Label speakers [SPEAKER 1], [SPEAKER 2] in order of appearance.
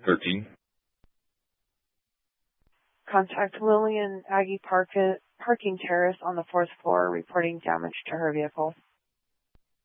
[SPEAKER 1] 13.
[SPEAKER 2] Contact Lillian Aggie Parking Terrace on the 4th floor, reporting damage to her vehicle.